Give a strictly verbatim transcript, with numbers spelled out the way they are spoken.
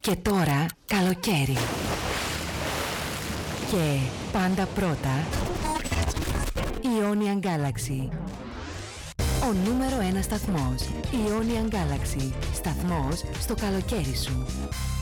Και τώρα καλοκαίρι. Και πάντα πρώτα Ionian Galaxy. Ο νούμερο ένα σταθμός Ionian Galaxy. Σταθμός στο καλοκαίρι σου.